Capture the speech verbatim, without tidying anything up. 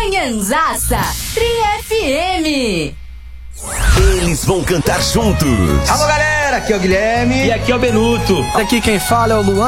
Manhãzaça, Tri F M. Eles vão cantar juntos. Alô, galera, aqui é o Guilherme. E aqui é o Benuto. Aqui quem fala é o Luan.